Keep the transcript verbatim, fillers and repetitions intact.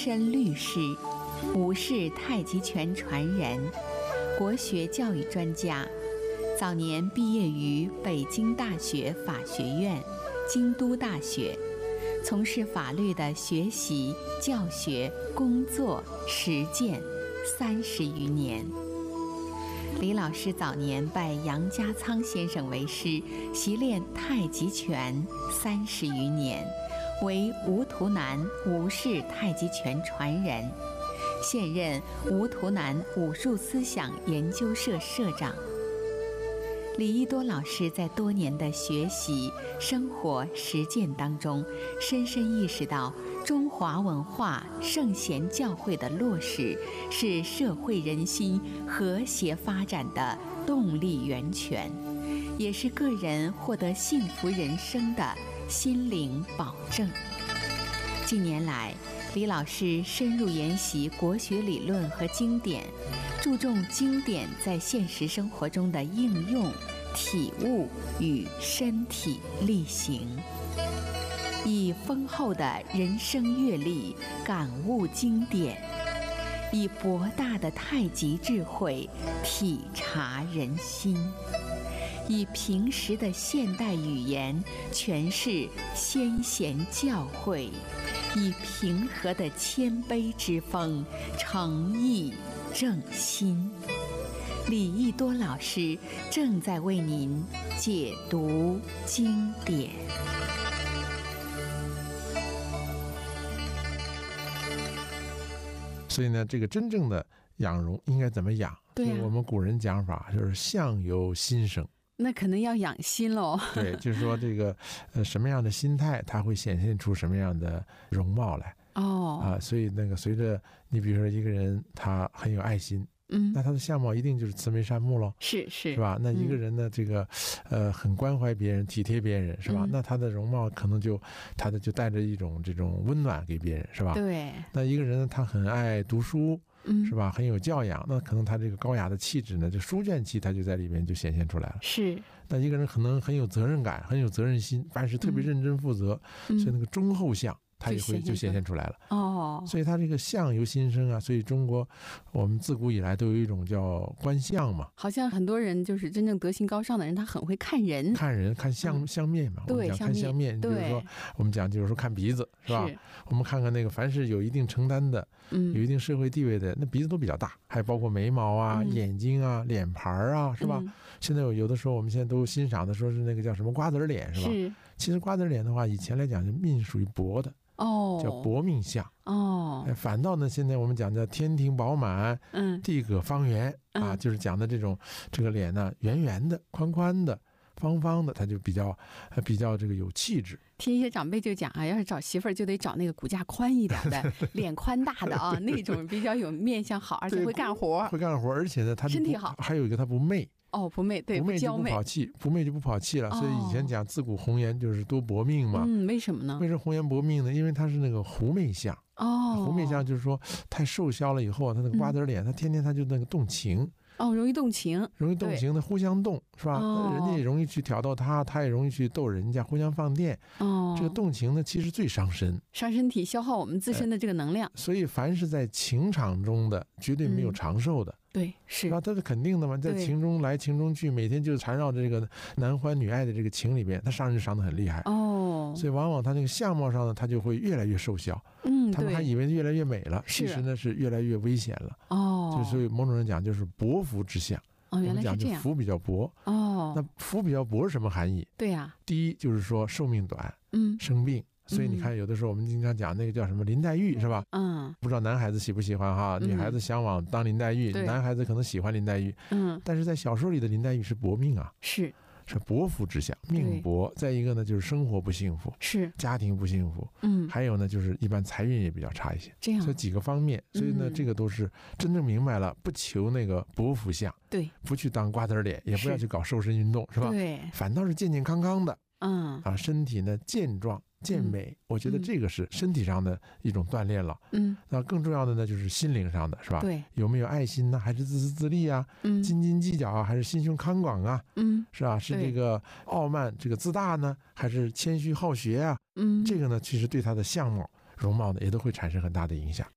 身律师，吴氏太极拳传人，国学教育专家。早年毕业于北京大学法学院、京都大学，从事法律的学习、教学、工作、实践三十余年。李老师早年拜杨家仓先生为师，习练太极拳三十余年，为吴图南吴氏太极拳传人，现任吴图南武术思想研究社社长。李一多老师在多年的学习、生活、实践当中，深深意识到中华文化圣贤教诲的落实是社会人心和谐发展的动力源泉，也是个人获得幸福人生的心灵保证。近年来，李老师深入研习国学理论和经典，注重经典在现实生活中的应用、体悟与身体力行，以丰厚的人生阅历感悟经典，以博大的太极智慧体察人心，以平实的现代语言诠释先贤教诲，以平和的谦卑之风诚意正心。李一多老师正在为您解读经典。 所以呢，这个真正的养容应该怎么养？ 对、啊， 我们古人讲法就是相由心生。 那可能要养心喽。 对，就是说这个呃什么样的心态，它会显现出什么样的容貌来。 哦， 啊，所以那个随着你比如说一个人他很有爱心， 嗯， 那他的相貌一定就是慈眉善目喽。 是是， 是吧？那一个人呢，嗯、这个呃很关怀别人、体贴别人，是吧？嗯、那他的容貌可能就他的就带着一种这种温暖给别人，是吧？ 对。 那一个人呢，他很爱读书。 嗯， 是吧？很有教养，那可能他这个高雅的气质呢，就书卷气，他就在里面就显现出来了。 是。 那一个人可能很有责任感，很有责任心，办事特别认真负责，嗯、所以那个忠厚相，他也会就显现出来了。 哦， 所以他这个相由心生啊，所以中国我们自古以来都有一种叫观相嘛。 好像很多人就是真正德行高尚的人，他很会看人， 看人看相、嗯、相面嘛。我们讲看相面，比如说我们讲就是说看鼻子，是吧？是我们看看那个凡是有一定承担的，嗯，有一定社会地位的，那鼻子都比较大，还包括眉毛啊、嗯、眼睛啊、脸盘啊，是吧？嗯、现在有有的时候我们现在都欣赏的说是那个叫什么瓜子脸，是吧？是。其实瓜子脸的话，以前来讲是命属于薄的。 哦， 叫薄命相哦， 反倒呢，现在我们讲叫天庭饱满，嗯，地阁方圆、嗯、啊，就是讲的这种这个脸呢，圆圆的、宽宽的、方方的，它就比较比较这个有气质。 听一些长辈就讲啊，要是找媳妇儿就得找那个骨架宽一点的，脸宽大的啊，那种比较有面相好，而且会干活， 会干活，而且呢，他身体好， 还有一个他不媚。 哦，不媚，对， 不媚就不跑气，不媚就不跑气了。所以以前讲自古红颜就是多薄命嘛。 嗯，为什么呢？ 为什么红颜薄命呢？因为他是那个狐媚相。 哦， 狐媚相就是说太瘦削了以后，他那个瓜子脸，他、嗯、天天他就那个动情。 哦，容易动情， 容易动情的互相动，是吧？哦、人家也容易去挑逗他，他也容易去逗人家，互相放电。哦，这个动情呢，其实最伤身， 伤身体，消耗我们自身的这个能量。 所以，凡是在情场中的，绝对没有长寿的。 嗯、对，是吧？这是肯定的嘛，在情中来情中去，每天就缠绕着这个男欢女爱的这个情里边，他伤人伤得很厉害。 哦， 所以往往他那个相貌上呢，他就会越来越瘦小。 嗯， 他们还以为越来越美了，其实呢是越来越危险了。哦，就所以某种人讲就是薄福之相。 哦，原来是这样。 我们讲就福比较薄。 哦， 那福比较薄是什么含义？ 对呀、啊， 第一就是说寿命短，嗯，生病。所以你看，有的时候我们经常讲那个叫什么林黛玉，是吧？嗯，不知道男孩子喜不喜欢哈？女孩子向往当林黛玉，嗯、男孩子可能喜欢林黛玉。嗯，但是在小说里的林黛玉是薄命啊， 是是薄福之相，命薄。再一个呢，就是生活不幸福， 是家庭不幸福。嗯，还有呢，就是一般财运也比较差一些。 这样， 所以几个方面，所以呢，嗯、这个都是真正明白了，不求那个薄福相， 对， 不去当瓜子脸，也不要去搞瘦身运动，是吧？ 对， 反倒是健健康康的。 嗯啊，身体呢健壮。健美、嗯，我觉得这个是身体上的一种锻炼了。嗯，那更重要的呢，就是心灵上的，是吧？ 对， 有没有爱心呢？还是自私自利啊？嗯，斤斤计较啊？还是心胸宽广啊？嗯，是吧？是这个傲慢、这个自大呢，还是谦虚好学啊？嗯，这个呢，其实对他的相貌、容貌呢，也都会产生很大的影响。